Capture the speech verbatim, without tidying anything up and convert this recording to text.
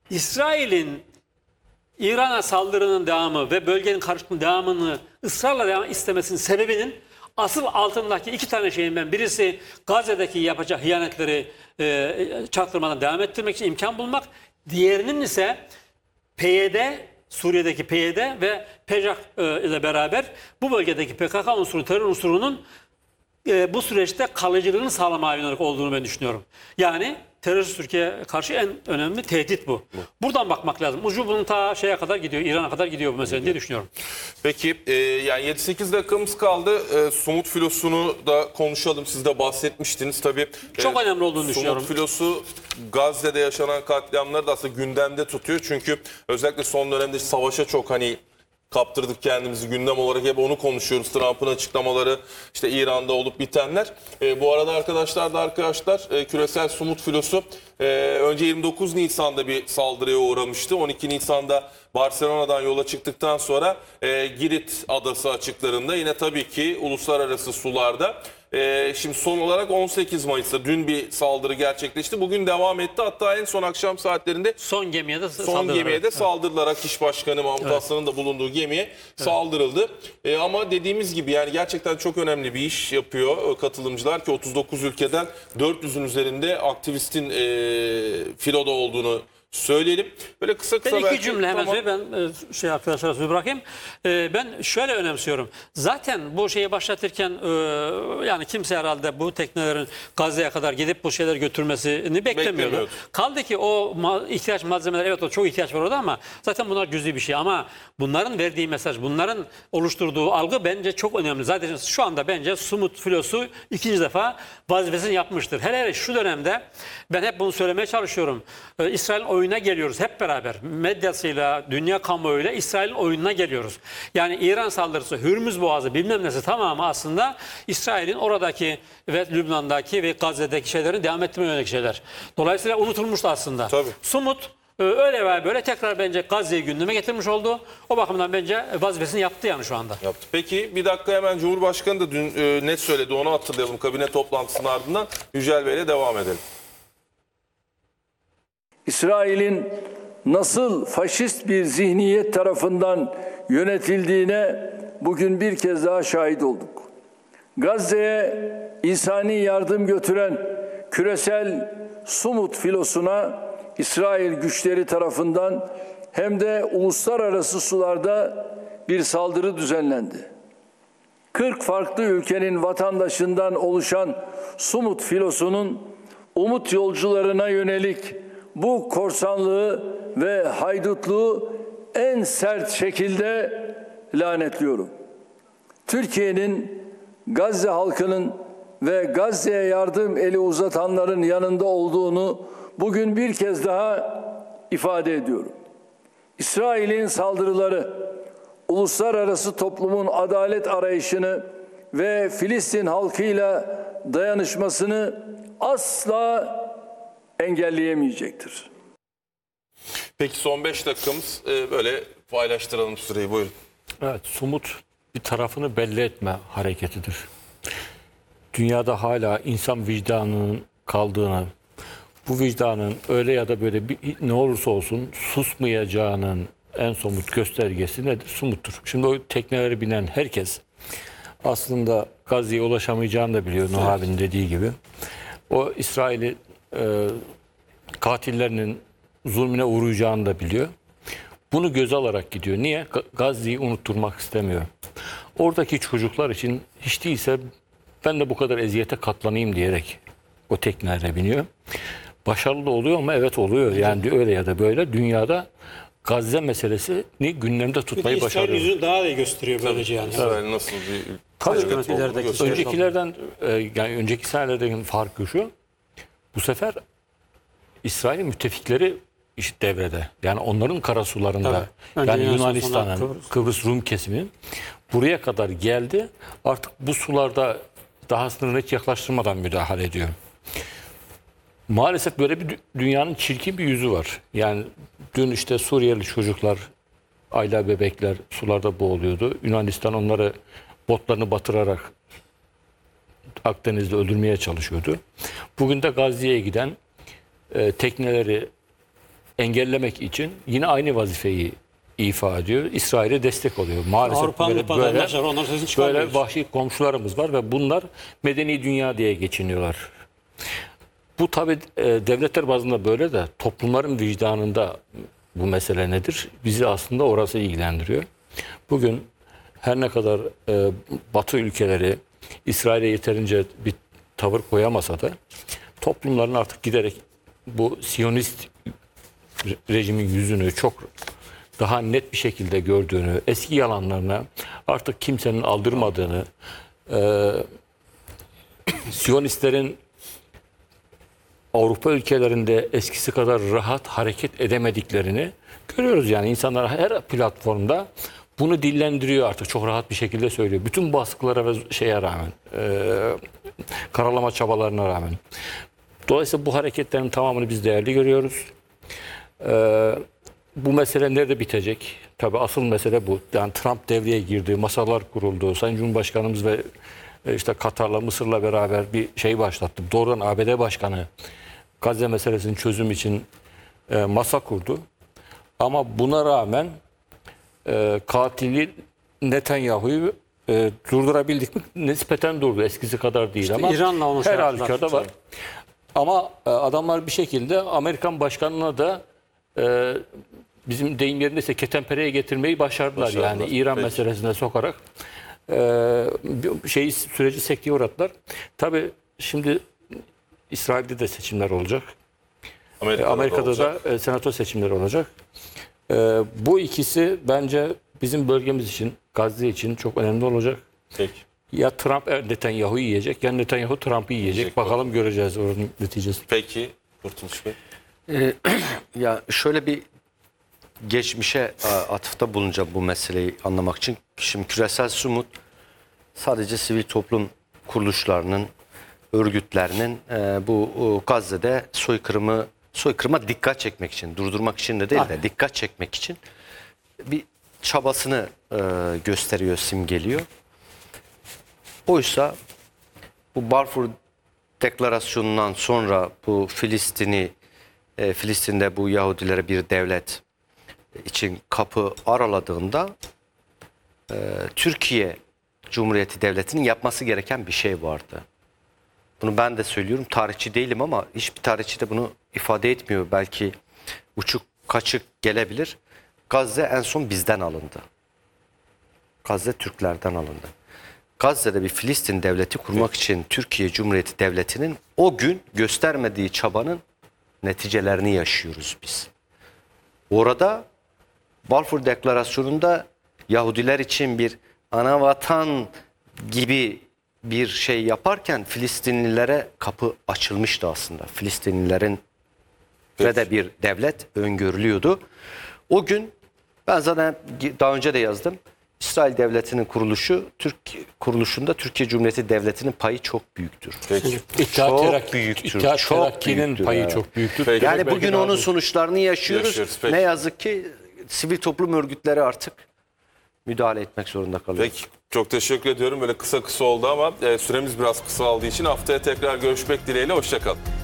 İsrail'in İran'a saldırının devamı ve bölgenin karışımının devamını ısrarla devam istemesinin sebebinin asıl altındaki iki tane şeyin ben birisi Gazze'deki yapacağı hıyanetleri e, çaktırmadan devam ettirmek için imkan bulmak. Diğerinin ise P Y D, Suriye'deki P Y D ve P J A e, ile beraber bu bölgedeki P K K unsuru, terör unsurunun e, bu süreçte kalıcılığını sağlamaya yönelik olduğunu ben düşünüyorum. Yani terörist Türkiye'ye karşı en önemli tehdit bu. bu. Buradan bakmak lazım. Ucu bunun ta şeye kadar gidiyor, İran'a kadar gidiyor bu mesele diye düşünüyorum. Peki e, yani yedi sekiz dakikamız kaldı. E, somut filosunu da konuşalım. Siz de bahsetmiştiniz tabii. Çok e, önemli olduğunu düşünüyorum. Somut filosu Gazze'de yaşanan katliamları da aslında gündemde tutuyor. Çünkü özellikle son dönemde savaşa çok hani kaptırdık kendimizi, gündem olarak hep onu konuşuyoruz. Trump'ın açıklamaları, işte İran'da olup bitenler. E, bu arada arkadaşlar da arkadaşlar e, küresel somut filosu e, önce yirmi dokuz Nisan'da bir saldırıya uğramıştı. on iki Nisan'da Barcelona'dan yola çıktıktan sonra e, Girit adası açıklarında yine tabii ki uluslararası sularda. Ee, şimdi son olarak on sekiz Mayıs'ta dün bir saldırı gerçekleşti. Bugün devam etti. Hatta en son akşam saatlerinde son gemiye de son gemiye de saldırılar. Akış Başkanı Mahmut evet. Aslan'ın da bulunduğu gemiye evet. saldırıldı. Ee, ama dediğimiz gibi yani gerçekten çok önemli bir iş yapıyor katılımcılar ki otuz dokuz ülkeden dört yüzün üzerinde aktivistin e, filoda olduğunu söyleyelim. Böyle kısa kısa ben iki belki, cümle hemen tamam. söyleyeyim. Ben şey arkadaşlara söz bırakayım. Ee, ben şöyle önemsiyorum. Zaten bu şeyi başlatırken e, yani kimse herhalde bu teknelerin Gazze'ye kadar gidip bu şeyleri götürmesini beklemiyordu. Beklemiyordu. Kaldı ki o ma ihtiyaç malzemeler evet o çok ihtiyaç var orada ama zaten bunlar cüzi bir şey ama bunların verdiği mesaj, bunların oluşturduğu algı bence çok önemli. Zaten şu anda bence Sumut filosu ikinci defa vazifesini yapmıştır. Hele hele şu dönemde ben hep bunu söylemeye çalışıyorum. Ee, İsrail'in oyuna geliyoruz hep beraber. Medyasıyla, dünya kamuoyuyla İsrail'in oyununa geliyoruz. Yani İran saldırısı, Hürmüz Boğazı bilmem nesi tamamı aslında İsrail'in oradaki ve Lübnan'daki ve Gazze'deki şeylerin devam ettirmeye yönelik şeyler. Dolayısıyla unutulmuştu aslında. Tabii. Somut öyle ve böyle tekrar bence Gazze'yi gündeme getirmiş oldu. O bakımdan bence vazifesini yaptı yani şu anda. Yaptı. Peki bir dakika hemen Cumhurbaşkanı da dün e, net söyledi, onu hatırlayalım kabine toplantısının ardından. Yücel Bey'le devam edelim. İsrail'in nasıl faşist bir zihniyet tarafından yönetildiğine bugün bir kez daha şahit olduk. Gazze'ye insani yardım götüren küresel Sumut filosuna İsrail güçleri tarafından hem de uluslararası sularda bir saldırı düzenlendi. kırk farklı ülkenin vatandaşından oluşan Sumut filosunun umut yolcularına yönelik bu korsanlığı ve haydutluğu en sert şekilde lanetliyorum. Türkiye'nin Gazze halkının ve Gazze'ye yardım eli uzatanların yanında olduğunu bugün bir kez daha ifade ediyorum. İsrail'in saldırıları, uluslararası toplumun adalet arayışını ve Filistin halkıyla dayanışmasını asla engelleyemeyecektir. Peki son beş dakikamız e, böyle paylaştıralım süreyi, buyurun. Evet, somut bir tarafını belli etme hareketidir. Dünyada hala insan vicdanının kaldığını, bu vicdanın öyle ya da böyle bir, ne olursa olsun susmayacağının en somut göstergesi nedir? Sumuttur. Şimdi o teknelere binen herkes aslında Gazze'ye ulaşamayacağını da biliyor, Nuh abinin dediği gibi. O İsrail'i e, katillerinin zulmüne uğrayacağını da biliyor. Bunu göze alarak gidiyor. Niye? Gazze'yi unutturmak istemiyor. Oradaki çocuklar için hiç değilse ben de bu kadar eziyete katlanayım diyerek o teknelere biniyor. Başarılı da oluyor mu? Evet oluyor. Yani öyle ya da böyle dünyada Gazze meselesini gündemde tutmayı başarıyor. İsrail yüzünü daha da gösteriyor böylece yani. İsrail nasıl bir Tabii, öncekilerden yani önceki senelerdeki farkı şu. Bu sefer İsrail'in müttefikleri işte devrede. Yani onların karasularında yani Yunanistan'ın, Kıbrıs. Kıbrıs Rum kesimi buraya kadar geldi. Artık bu sularda daha sınırını hiç yaklaştırmadan müdahale ediyor. Maalesef böyle bir dünyanın çirkin bir yüzü var. Yani dün işte Suriyeli çocuklar, ayla bebekler sularda boğuluyordu. Yunanistan onları botlarını batırarak Akdeniz'de öldürmeye çalışıyordu. Bugün de Gazze'ye giden e, tekneleri engellemek için yine aynı vazifeyi ifa ediyor. İsrail'e destek oluyor. Maalesef Avrupa'nın böyle, vatandaşları onların sesini böyle, çıkarmıyor. böyle vahşi komşularımız var ve bunlar medeni dünya diye geçiniyorlar. Bu tabii e, devletler bazında böyle de toplumların vicdanında bu mesele nedir? Bizi aslında orası ilgilendiriyor. Bugün her ne kadar e, Batı ülkeleri İsrail'e yeterince bir tavır koyamasa da toplumların artık giderek bu Siyonist rejimin yüzünü çok daha net bir şekilde gördüğünü, eski yalanlarına artık kimsenin aldırmadığını, e, Siyonistlerin Avrupa ülkelerinde eskisi kadar rahat hareket edemediklerini görüyoruz. Yani insanlar her platformda bunu dillendiriyor, artık çok rahat bir şekilde söylüyor. Bütün baskılara ve şeye rağmen, e, karalama çabalarına rağmen. Dolayısıyla bu hareketlerin tamamını biz değerli görüyoruz. E, bu mesele nerede bitecek? Tabii asıl mesele bu. Yani Trump devreye girdi, masalar kuruldu. Sayın Cumhurbaşkanımız ve e, işte Katar'la, Mısır'la beraber bir şey başlattı. Doğrudan A B D Başkanı Gazze meselesinin çözüm için e, masa kurdu. Ama buna rağmen e, katili Netanyahu'yu e, durdurabildik mi? Nispeten durdu. Eskisi kadar değil ama İran'la onu şey her yaptılar. halükarda var. Ama e, adamlar bir şekilde Amerikan başkanına da e, bizim deyim yerindeyse ketenpereye getirmeyi başardılar. Başardılar. Yani İran Peki. meselesine sokarak e, bir şeyi süreci sekteye uğrattılar. Tabii şimdi İsrail'de de seçimler olacak. Amerika'da, Amerika'da da, olacak. da e, senato seçimleri olacak. E, bu ikisi bence bizim bölgemiz için, Gazze için çok önemli olacak. Peki. Ya Trump Netanyahu'yu yiyecek, ya Netanyahu Trump'ı yiyecek. Yiyecek, Bakalım göreceğiz onun neticesini. Peki. Kurtuluş Bey. Ee, ya şöyle bir geçmişe e, atıfta bulunacağım bu meseleyi anlamak için. Şimdi küresel sumut sadece sivil toplum kuruluşlarının, örgütlerinin e, bu o, Gazze'de soykırımı soykırıma dikkat çekmek için, durdurmak için de değil de dikkat çekmek için bir çabasını e, gösteriyor, simgeliyor. Oysa bu Balfour Deklarasyonu'ndan sonra bu Filistin'i e, Filistin'de bu Yahudilere bir devlet için kapı araladığında e, Türkiye Cumhuriyeti Devleti'nin yapması gereken bir şey vardı. Bunu ben de söylüyorum. Tarihçi değilim ama hiçbir tarihçi de bunu ifade etmiyor. Belki uçuk kaçık gelebilir. Gazze en son bizden alındı. Gazze Türklerden alındı. Gazze'de bir Filistin devleti kurmak için Türkiye Cumhuriyeti Devleti'nin o gün göstermediği çabanın neticelerini yaşıyoruz biz. Orada Balfour Deklarasyonu'nda Yahudiler için bir ana vatan gibi bir şey yaparken Filistinlilere kapı açılmıştı aslında. Filistinlilerin ve de bir devlet öngörülüyordu. O gün ben zaten daha önce de yazdım. İsrail Devleti'nin kuruluşu, Türk kuruluşunda Türkiye Cumhuriyeti Devleti'nin payı çok büyüktür. Peki. İttihat Çok Terakki- büyüktür, İttihat çok Terakki'nin büyüktür, payı evet. çok büyüktür. Peki. Yani Belki bugün daha onun büyük. sonuçlarını yaşıyoruz. Yaşıyoruz, peki. Ne yazık ki sivil toplum örgütleri artık müdahale etmek zorunda kalıyor. Peki. Çok teşekkür ediyorum. Böyle kısa kısa oldu ama e, süremiz biraz kısa aldığı için haftaya tekrar görüşmek dileğiyle. Hoşça kalın.